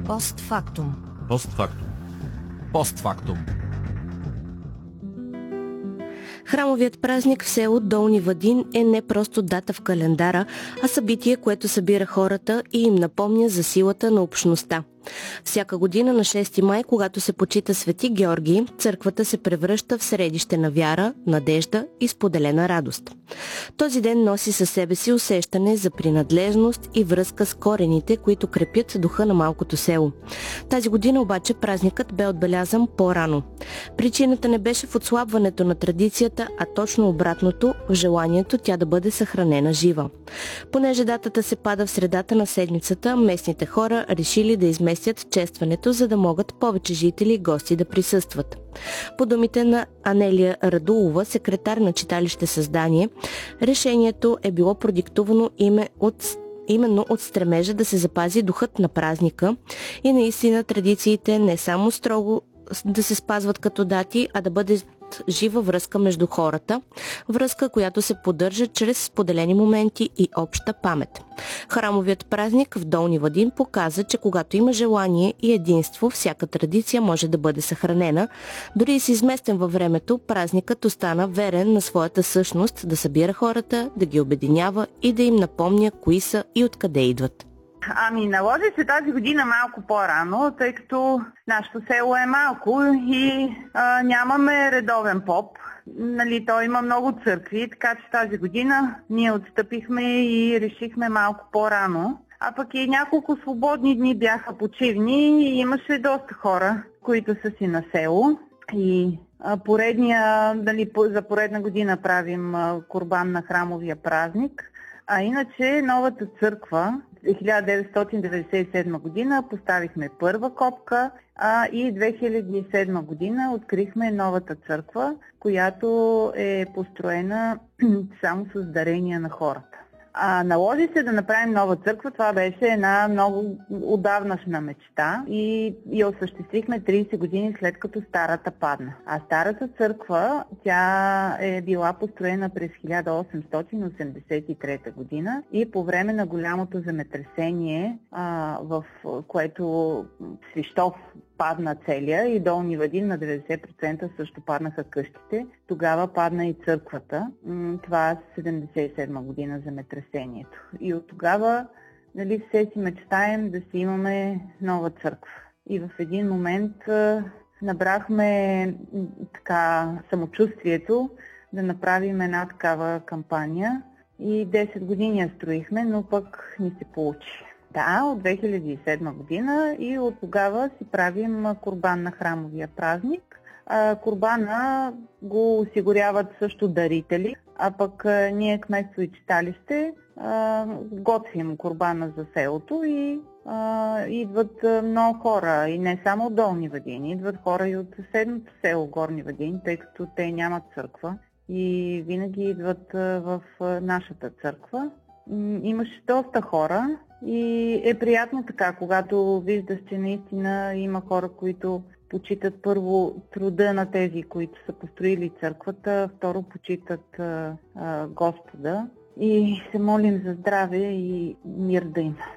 Постфактум. Постфактум. Постфактум. Храмовият празник в село Долни Вадин е не просто дата в календара, а събитие, което събира хората и им напомня за силата на общността. Всяка година на 6 май, когато се почита Свети Георги, църквата се превръща в средище на вяра, надежда и споделена радост. Този ден носи със себе си усещане за принадлежност и връзка с корените, които крепят духа на малкото село. Тази година обаче празникът бе отбелязан по-рано. Причината не беше в отслабването на традицията, а точно обратното – в желанието тя да бъде съхранена жива. Понеже датата се пада в средата на седмицата, местните хора решили да изместят честването, за да могат повече жители и гости да присъстват. По думите на Анелия Радулова, секретар на читалище Създание, решението е било продиктувано именно от стремежа да се запази духът на празника и наистина традициите не само строго да се спазват като дати, а да бъде жива връзка между хората, връзка, която се поддържа чрез споделени моменти и обща памет. Храмовият празник в Долни Вадин показа, че когато има желание и единство, всяка традиция може да бъде съхранена. Дори и с изместен във времето, празникът остана верен на своята същност да събира хората, да ги обединява и да им напомня кои са и откъде идват. Наложи се тази година малко по-рано, тъй като нашето село е малко и нямаме редовен поп. Той има много църкви, така че тази година ние отстъпихме и решихме малко по-рано. А пък и няколко свободни дни бяха почивни и имаше доста хора, които са си на село. И за поредна година правим курбан на храмовия празник. А иначе новата църква, 1997 година поставихме първа копка, и 2007 година открихме новата църква, която е построена само с дарения на хората. Наложи се да направим нова църква. Това беше една много отдавнашна мечта и я осъществихме 30 години след като старата падна. А старата църква, тя е била построена през 1883 година и по време на голямото земетресение, в което Свищов падна целия и Долни Вадин на 90% също паднаха къщите. Тогава падна и църквата. Това е 77 година земетресението. И от тогава все си мечтаем да си имаме нова църква. И в един момент набрахме самочувствието да направим една такава кампания и 10 години я строихме, но пък ни се получи. Да, от 2007 година и от тогава си правим курбан на храмовия празник. Курбана го осигуряват също дарители, а пък ние, кметство и читалище, готвим курбана за селото и идват много хора. И не само от Долни Вадин, идват хора и от съседното село Горни Вадин, тъй като те нямат църква и винаги идват в нашата църква. Имаше доста хора и е приятно така, когато виждаш, че наистина има хора, които почитат първо труда на тези, които са построили църквата, второ почитат Господа и се молим за здраве и мир да има.